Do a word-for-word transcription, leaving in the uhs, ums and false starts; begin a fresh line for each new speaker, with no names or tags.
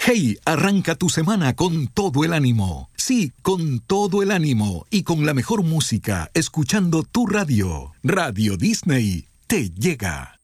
Hey, arranca tu semana con todo el ánimo. Sí, con todo el ánimo y con la mejor música, escuchando tu radio. Radio Disney te llega.